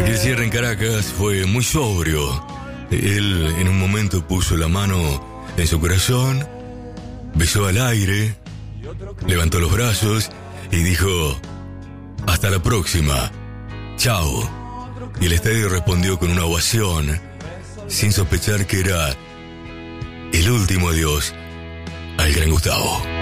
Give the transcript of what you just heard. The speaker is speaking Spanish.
El cierre en Caracas fue muy sobrio. Él en un momento puso la mano en su corazón, besó al aire, levantó los brazos y dijo: hasta la próxima, chao. Y el estadio respondió con una ovación, sin sospechar que era el último adiós al gran Gustavo.